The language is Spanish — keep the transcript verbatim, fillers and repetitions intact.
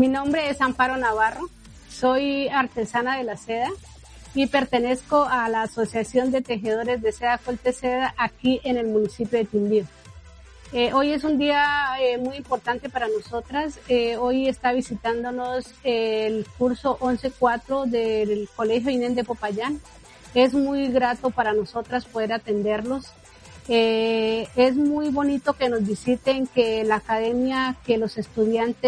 Mi nombre es Amparo Navarro, soy artesana de la seda y pertenezco a la Asociación de Tejedores de Seda Colteseda aquí en el municipio de Quindío. Eh, hoy es un día eh, muy importante para nosotras. Eh, hoy está visitándonos eh, el curso once cuatro del Colegio Inés de Popayán. Es muy grato para nosotras poder atenderlos. Eh, es muy bonito que nos visiten, que la academia, que los estudiantes